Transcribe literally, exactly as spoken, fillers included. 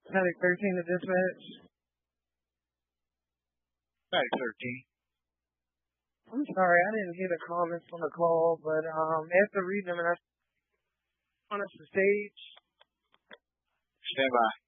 Medic thirteen to dispatch. Medic thirteen. I'm sorry, I didn't hear the comments on the call, but um, after reading them, and I on the stage. Stand by.